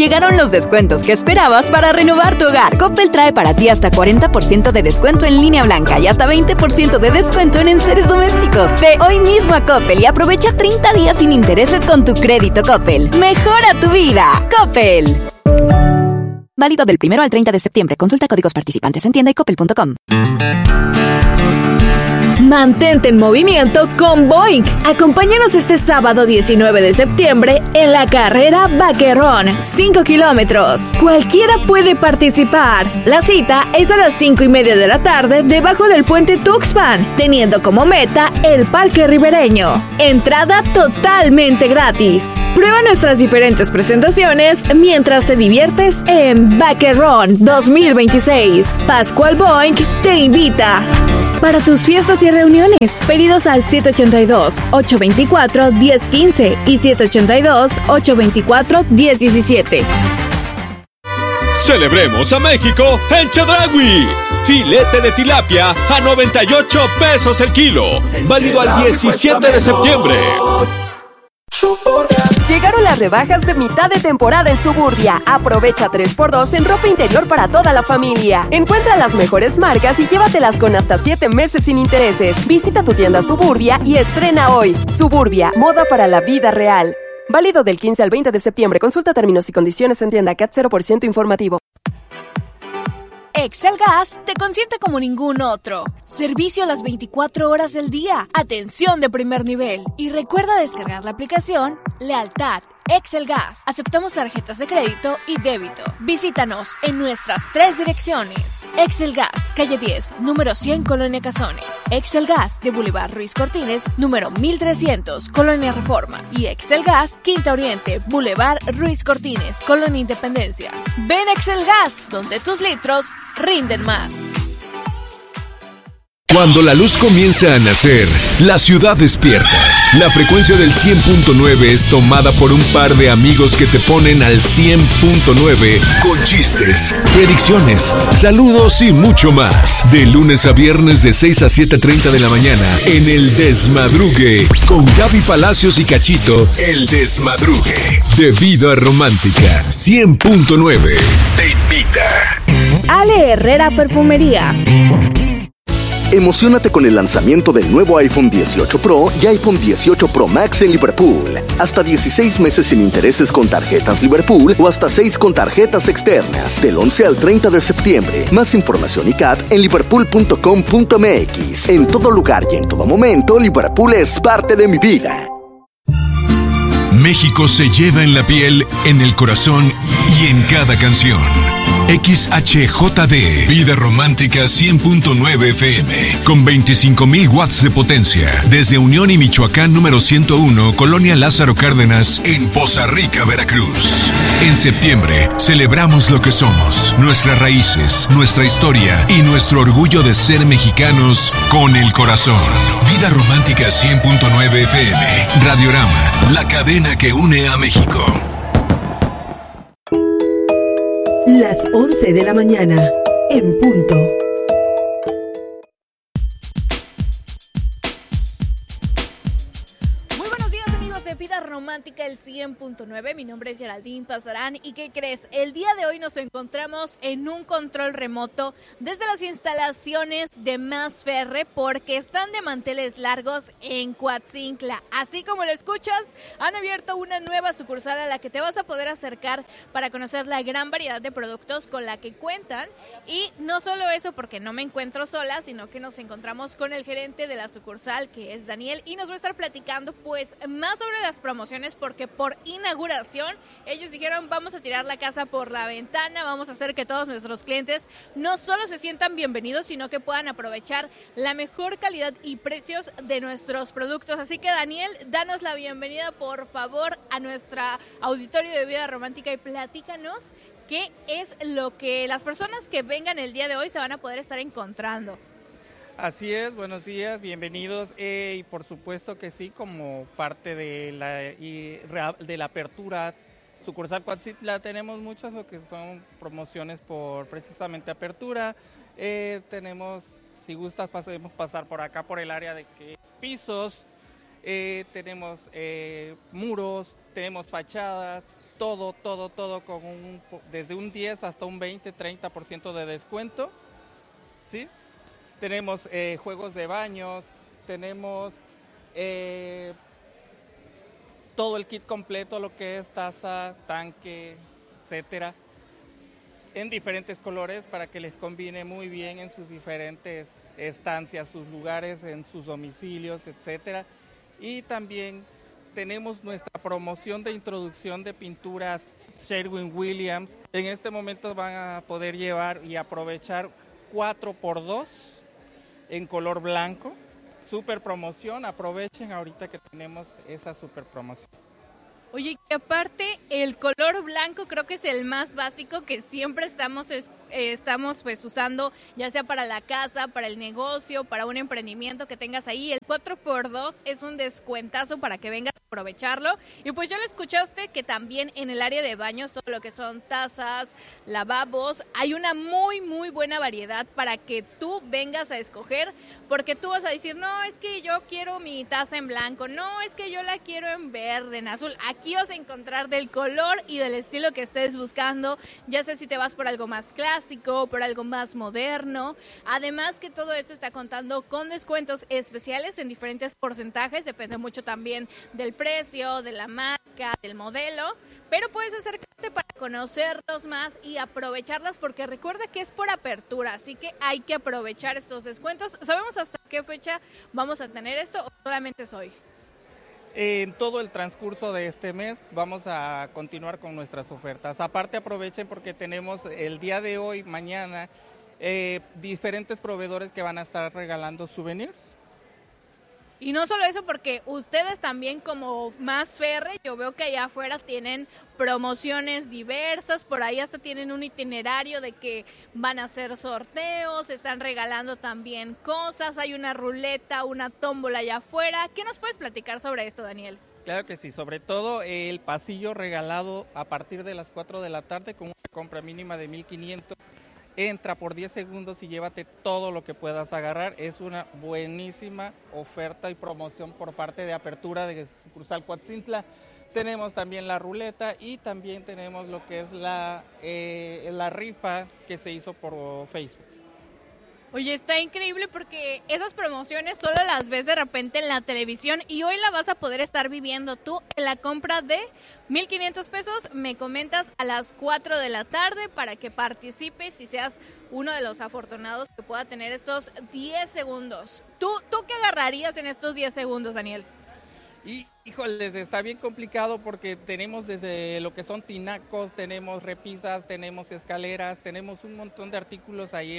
Llegaron los descuentos que esperabas para renovar tu hogar. Coppel trae para ti hasta 40% de descuento en línea blanca y hasta 20% de descuento en enseres domésticos. Ve hoy mismo a Coppel y aprovecha 30 días sin intereses con tu crédito Coppel. ¡Mejora tu vida! ¡Coppel! Válido del 1 al 30 de septiembre. Consulta códigos participantes en tienda y coppel.com. Mantente en movimiento con Boing. Acompáñanos este sábado 19 de septiembre en la carrera Vaquerón, 5 kilómetros. Cualquiera puede participar. La cita es a las 5:30 de la tarde debajo del puente Tuxpan, teniendo como meta el Parque Ribereño. Entrada totalmente gratis. Prueba nuestras diferentes presentaciones mientras te diviertes en Vaquerón 2026. Pascual Boing te invita. Para tus fiestas y reuniones, pedidos al 782-824-1015 y 782-824-1017. ¡Celebremos a México en Chedraui! Filete de tilapia a 98 pesos el kilo. Válido al 17 de septiembre. Llegaron las rebajas de mitad de temporada en Suburbia. Aprovecha 3x2 en ropa interior para toda la familia. Encuentra las mejores marcas y llévatelas con hasta 7 meses sin intereses. Visita tu tienda Suburbia y estrena hoy. Suburbia, moda para la vida real. Válido del 15 al 20 de septiembre. Consulta términos y condiciones en tienda. CAT 0% informativo. Excel Gas te consiente como ningún otro. Servicio las 24 horas del día. Atención de primer nivel. Y recuerda descargar la aplicación Lealtad Excel Gas. Aceptamos tarjetas de crédito y débito. Visítanos en nuestras 3 direcciones. Excel Gas, calle 10, número 100, Colonia Cazones. Excel Gas de Boulevard Ruiz Cortines, número 1300, Colonia Reforma. Y Excel Gas, Quinta Oriente, Boulevard Ruiz Cortines, Colonia Independencia. Ven a Excel Gas, donde tus litros rinden más. Cuando la luz comienza a nacer, la ciudad despierta. La frecuencia del 100.9 es tomada por un par de amigos que te ponen al 100.9 con chistes, predicciones, saludos y mucho más. De lunes a viernes de 6 a 7:30 de la mañana en El Desmadrugue. Con Gaby Palacios y Cachito, El Desmadrugue. De Vida Romántica, 100.9. Te invita. Ale Herrera Perfumería. Emociónate con el lanzamiento del nuevo iPhone 18 Pro y iPhone 18 Pro Max en Liverpool. Hasta 16 meses sin intereses con tarjetas Liverpool o hasta 6 con tarjetas externas. Del 11 al 30 de septiembre. Más información y CAT en liverpool.com.mx. En todo lugar y en todo momento, Liverpool es parte de mi vida. México se lleva en la piel, en el corazón y en cada canción. XHJD, Vida Romántica 100.9 FM, con 25,000 watts de potencia, desde Unión y Michoacán número 101, Colonia Lázaro Cárdenas, en Poza Rica, Veracruz. En septiembre, celebramos lo que somos, nuestras raíces, nuestra historia y nuestro orgullo de ser mexicanos con el corazón. Vida Romántica 100.9 FM, Radiorama, la cadena que une a México. Las 11 de la mañana, en punto. Muy buenos días, amigos de Vida Romántica, el 100.9. Mi nombre es Geraldine Pasarán. ¿Y qué crees? El día de hoy nos encontramos en un control remoto desde las instalaciones de Masferre, porque están de manteles largos en Coatzincla. Así como lo escuchas, han abierto una nueva sucursal a la que te vas a poder acercar para conocer la gran variedad de productos con la que cuentan. Y no solo eso, porque no me encuentro sola, sino que nos encontramos con el gerente de la sucursal, que es Daniel, y nos va a estar platicando pues más sobre las promociones, porque por inauguración ellos dijeron: vamos a tirar la casa por la ventana, vamos a hacer que todos nuestros clientes no solo se sientan bienvenidos, sino que puedan aprovechar la mejor calidad y precios de nuestros productos. Así que Daniel, danos la bienvenida por favor a nuestra auditorio de Vida Romántica y platícanos qué es lo que las personas que vengan el día de hoy se van a poder estar encontrando. Así es, buenos días, bienvenidos, y por supuesto que sí, como parte de la apertura sucursal Coatzincla, tenemos muchas lo que son promociones por precisamente apertura. Tenemos, si gustas, podemos pasar por acá por el área de pisos, tenemos muros, tenemos fachadas, todo con desde un 10 hasta un 20-30% de descuento, ¿sí? Tenemos juegos de baños, tenemos todo el kit completo, lo que es taza, tanque, etcétera, en diferentes colores para que les combine muy bien en sus diferentes estancias, sus lugares, en sus domicilios, etcétera. Y también tenemos nuestra promoción de introducción de pinturas Sherwin-Williams. En este momento van a poder llevar y aprovechar 4x2 en color blanco. Super promoción, aprovechen ahorita que tenemos esa super promoción. Oye, que aparte el color blanco creo que es el más básico que siempre estamos pues usando, ya sea para la casa, para el negocio, para un emprendimiento que tengas ahí. El 4x2 es un descuentazo para que vengas a aprovecharlo. Y pues ya lo escuchaste que también en el área de baños, todo lo que son tazas, lavabos, hay una muy buena variedad para que tú vengas a escoger, porque tú vas a decir, no, es que yo quiero mi taza en blanco, no, es que yo la quiero en verde, en azul. Aquí vas a encontrar del color y del estilo que estés buscando, ya sé si te vas por algo más clásico, por algo más moderno. Además que todo esto está contando con descuentos especiales en diferentes porcentajes, depende mucho también del precio, de la marca, del modelo, pero puedes acercarte para conocerlos más y aprovecharlas, porque recuerda que es por apertura, así que hay que aprovechar estos descuentos. ¿Sabemos hasta qué fecha vamos a tener esto o solamente es hoy? En todo el transcurso de este mes vamos a continuar con nuestras ofertas. Aparte aprovechen porque tenemos el día de hoy, mañana, diferentes proveedores que van a estar regalando souvenirs. Y no solo eso, porque ustedes también como Más Ferre, yo veo que allá afuera tienen promociones diversas, por ahí hasta tienen un itinerario de que van a hacer sorteos, están regalando también cosas, hay una ruleta, una tómbola allá afuera. ¿Qué nos puedes platicar sobre esto, Daniel? Claro que sí, sobre todo el pasillo regalado a partir de las 4 de la tarde con una compra mínima de 1,500. Entra por 10 segundos y llévate todo lo que puedas agarrar. Es una buenísima oferta y promoción por parte de Apertura de Sucursal Coatzintla. Tenemos también la ruleta y también tenemos lo que es la rifa que se hizo por Facebook. Oye, está increíble porque esas promociones solo las ves de repente en la televisión y hoy la vas a poder estar viviendo tú en la compra de 1,500 pesos. Me comentas a las 4 de la tarde para que participes y seas uno de los afortunados que pueda tener estos 10 segundos. ¿Tú qué agarrarías en estos 10 segundos, Daniel? Y híjoles, está bien complicado porque tenemos desde lo que son tinacos, tenemos repisas, tenemos escaleras, tenemos un montón de artículos ahí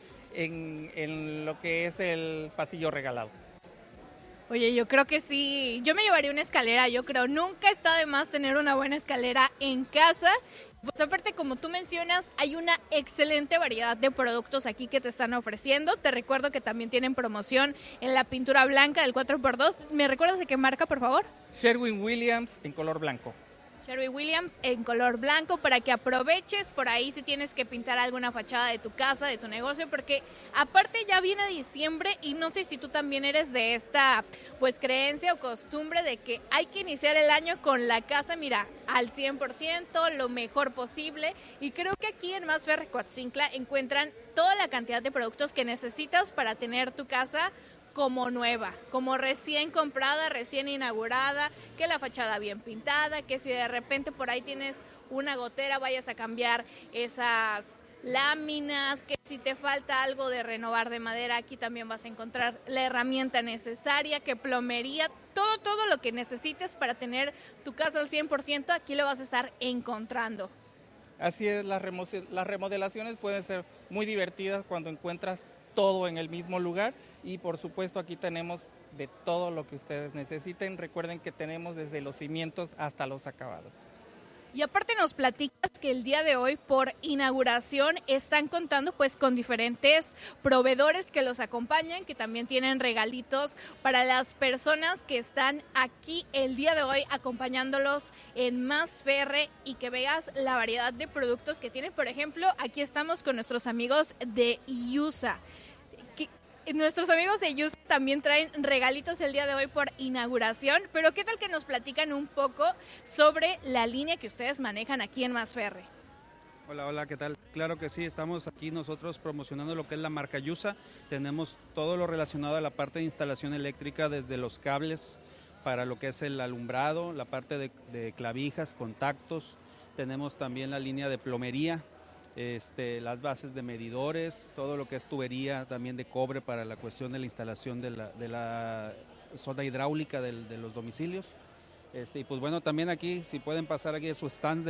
en lo que es el pasillo regalado. Oye, yo creo que sí, yo me llevaría una escalera, yo creo, nunca está de más tener una buena escalera en casa. Pues aparte, como tú mencionas, hay una excelente variedad de productos aquí que te están ofreciendo. Te recuerdo que también tienen promoción en la pintura blanca del 4x2. ¿Me recuerdas de qué marca, por favor? Sherwin-Williams en color blanco. Sherwin-Williams en color blanco para que aproveches por ahí si tienes que pintar alguna fachada de tu casa, de tu negocio, porque aparte ya viene diciembre y no sé si tú también eres de esta pues creencia o costumbre de que hay que iniciar el año con la casa, mira, al 100%, lo mejor posible, y creo que aquí en Más Ferre Coatzintla encuentran toda la cantidad de productos que necesitas para tener tu casa como nueva, como recién comprada, recién inaugurada, que la fachada bien pintada, que si de repente por ahí tienes una gotera vayas a cambiar esas láminas, que si te falta algo de renovar de madera, aquí también vas a encontrar la herramienta necesaria, que plomería, todo lo que necesites para tener tu casa al 100%, aquí lo vas a estar encontrando. Así es, las remodelaciones pueden ser muy divertidas cuando encuentras todo en el mismo lugar y por supuesto aquí tenemos de todo lo que ustedes necesiten. Recuerden que tenemos desde los cimientos hasta los acabados. Y aparte nos platicas que el día de hoy por inauguración están contando pues con diferentes proveedores que los acompañan, que también tienen regalitos para las personas que están aquí el día de hoy acompañándolos en Más Ferre y que veas la variedad de productos que tienen. Por ejemplo, aquí estamos con nuestros amigos de IUSA. nuestros amigos de Yusa también traen regalitos el día de hoy por inauguración, pero ¿qué tal que nos platican un poco sobre la línea que ustedes manejan aquí en Masferre? Hola, ¿qué tal? Claro que sí, estamos aquí nosotros promocionando lo que es la marca Yusa. Tenemos todo lo relacionado a la parte de instalación eléctrica, desde los cables para lo que es el alumbrado, la parte de clavijas, contactos. Tenemos también la línea de plomería, las bases de medidores, todo lo que es tubería también de cobre para la cuestión de la instalación de la sonda hidráulica de los domicilios. Y pues bueno, también aquí, si pueden pasar aquí a sus stands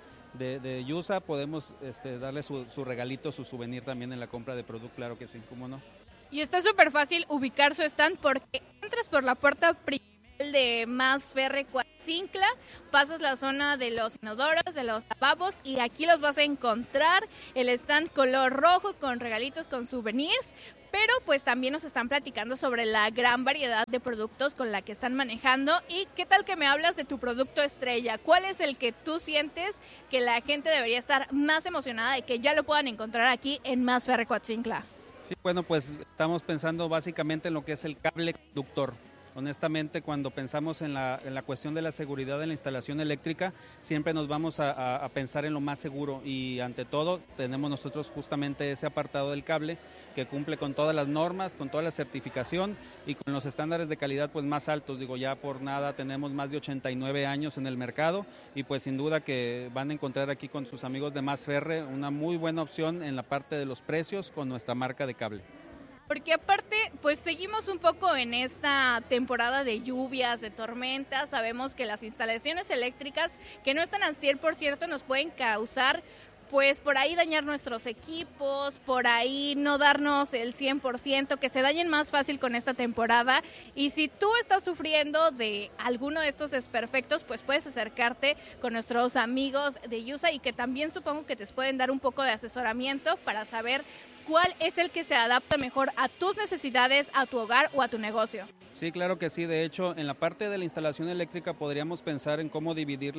de Yusa, podemos darle su regalito, su souvenir también en la compra de producto, claro que sí, cómo no. Y está súper fácil ubicar su stand porque entras por la puerta principal de Masferre Coatzincla, pasas la zona de los inodoros, de los lavabos y aquí los vas a encontrar, el stand color rojo con regalitos, con souvenirs, pero pues también nos están platicando sobre la gran variedad de productos con la que están manejando. Y qué tal que me hablas de tu producto estrella, ¿cuál es el que tú sientes que la gente debería estar más emocionada de que ya lo puedan encontrar aquí en Masferre Coatzincla? Sí, bueno, pues estamos pensando básicamente en lo que es el cable conductor. Honestamente, cuando pensamos en la cuestión de la seguridad de la instalación eléctrica, siempre nos vamos a pensar en lo más seguro y ante todo tenemos nosotros justamente ese apartado del cable que cumple con todas las normas, con toda la certificación y con los estándares de calidad pues más altos. Digo, ya por nada tenemos más de 89 años en el mercado y pues sin duda que van a encontrar aquí con sus amigos de Masferre una muy buena opción en la parte de los precios con nuestra marca de cable. Porque aparte, pues seguimos un poco en esta temporada de lluvias, de tormentas. Sabemos que las instalaciones eléctricas que no están al 100% nos pueden causar, pues por ahí dañar nuestros equipos, por ahí no darnos el 100%, que se dañen más fácil con esta temporada. Y si tú estás sufriendo de alguno de estos desperfectos, pues puedes acercarte con nuestros amigos de Yusa y que también supongo que te pueden dar un poco de asesoramiento para saber cuál es el que se adapta mejor a tus necesidades, a tu hogar o a tu negocio. Sí, claro que sí. De hecho, en la parte de la instalación eléctrica podríamos pensar en cómo dividir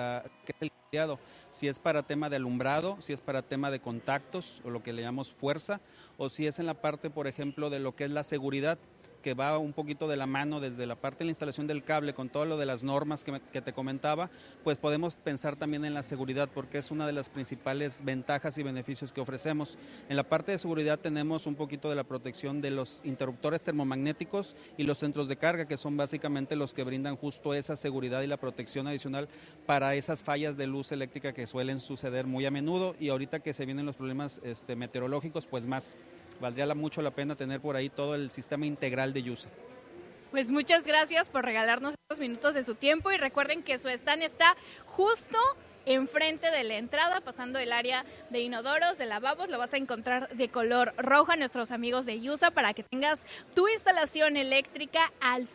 el cableado. Si es para tema de alumbrado, si es para tema de contactos o lo que le llamamos fuerza, o si es en la parte, por ejemplo, de lo que es la seguridad, que va un poquito de la mano desde la parte de la instalación del cable con todo lo de las normas que te comentaba, pues podemos pensar también en la seguridad porque es una de las principales ventajas y beneficios que ofrecemos. En la parte de seguridad tenemos un poquito de la protección de los interruptores termomagnéticos y los centros de carga, que son básicamente los que brindan justo esa seguridad y la protección adicional para esas fallas de luz eléctrica que suelen suceder muy a menudo y ahorita que se vienen los problemas meteorológicos, pues más valdría mucho la pena tener por ahí todo el sistema integral de Yusa. Pues muchas gracias por regalarnos estos minutos de su tiempo y recuerden que su stand está justo enfrente de la entrada, pasando el área de inodoros, de lavabos, lo vas a encontrar de color rojo a nuestros amigos de Yusa para que tengas tu instalación eléctrica al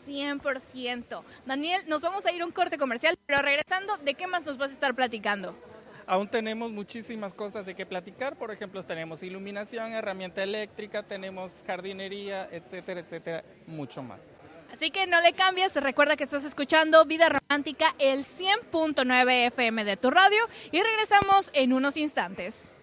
100%. Daniel, nos vamos a ir a un corte comercial, pero regresando, ¿de qué más nos vas a estar platicando? Aún tenemos muchísimas cosas de qué platicar, por ejemplo, tenemos iluminación, herramienta eléctrica, tenemos jardinería, etcétera, etcétera, mucho más. Así que no le cambies, recuerda que estás escuchando Vida Romántica, el 100.9 FM de tu radio y regresamos en unos instantes.